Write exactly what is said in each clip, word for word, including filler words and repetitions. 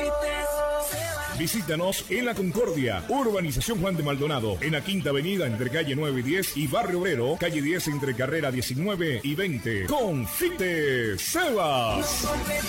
Visítanos en La Concordia, Urbanización Juan de Maldonado, en la Quinta Avenida entre calle nueve y diez y Barrio Obrero, calle diez entre carrera diecinueve y veinte. Confite Sebas.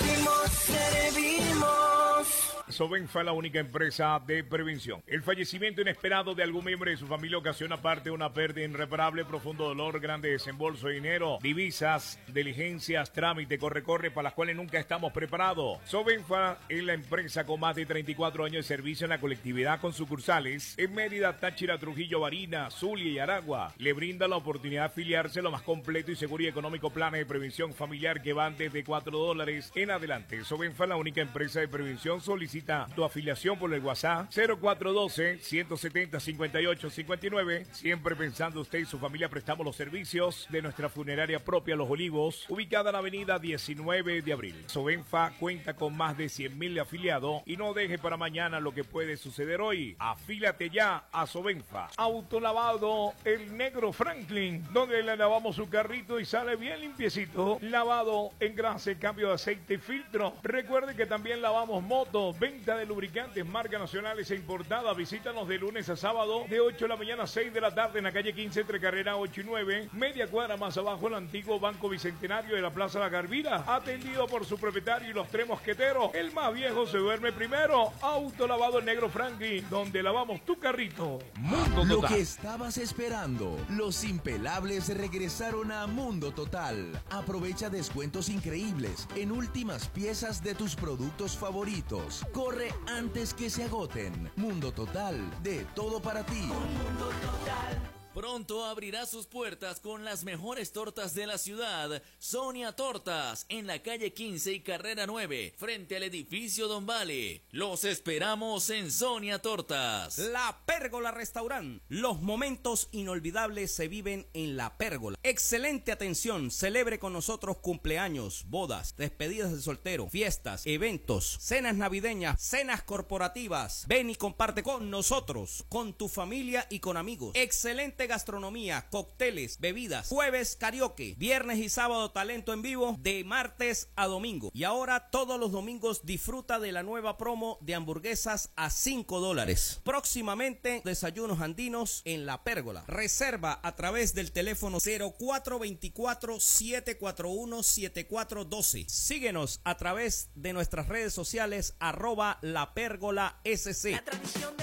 Sobenfa, la única empresa de prevención. El fallecimiento inesperado de algún miembro de su familia ocasiona parte de una pérdida irreparable, profundo dolor, grande desembolso de dinero, divisas, diligencias, trámite, corre-corre para las cuales nunca estamos preparados. Sobenfa es la empresa con más de treinta y cuatro años de servicio en la colectividad con sucursales en Mérida, Táchira, Trujillo, Barinas, Zulia y Aragua. Le brinda la oportunidad de afiliarse a lo más completo y seguro y económico planes de prevención familiar que van desde cuatro dólares en adelante. Sobenfa, la única empresa de prevención, solicita tu afiliación por el WhatsApp cero cuatro uno dos, uno siete cero, cinco ocho cinco nueve. Siempre pensando usted y su familia, prestamos los servicios de nuestra funeraria propia Los Olivos, ubicada en la avenida diecinueve de abril. Sobenfa cuenta con más de cien mil afiliados y no deje para mañana lo que puede suceder hoy. Afílate ya a Sobenfa. Autolavado El Negro Franklin, donde le lavamos su carrito y sale bien limpiecito. Lavado, engrase, cambio de aceite y filtro. Recuerde que también lavamos motos. Venta de lubricantes, marcas nacionales e importadas. Visítanos de lunes a sábado de ocho de la mañana a seis de la tarde en la calle quince entre carrera ocho y nueve. Media cuadra más abajo el antiguo Banco Bicentenario de la Plaza La Garvira. Atendido por su propietario y los tres mosqueteros. El más viejo se duerme primero. Autolavado El Negro Franklin, donde lavamos tu carrito. Mundo Total. Lo que estabas esperando. Los impelables regresaron a Mundo Total. Aprovecha descuentos increíbles en últimas piezas de tus productos favoritos. Corre antes que se agoten. Mundo Total, de todo para ti. Mundo Total. Pronto abrirá sus puertas con las mejores tortas de la ciudad, Sonia Tortas, en la calle quince y carrera nueve, frente al edificio Don Vale. Los esperamos en Sonia Tortas. La Pérgola Restaurant. Los momentos inolvidables se viven en La Pérgola. Excelente atención. Celebre con nosotros cumpleaños, bodas, despedidas de soltero, fiestas, eventos, cenas navideñas, cenas corporativas. Ven y comparte con nosotros, con tu familia y con amigos. Excelente gastronomía, cócteles, bebidas. Jueves karaoke, viernes y sábado talento en vivo, de martes a domingo. Y ahora todos los domingos disfruta de la nueva promo de hamburguesas a cinco dólares. Próximamente desayunos andinos en La Pérgola. Reserva a través del teléfono cero cuatro dos cuatro, siete cuatro uno, siete cuatro uno dos. Síguenos a través de nuestras redes sociales arroba La Pérgola S C. La tradición de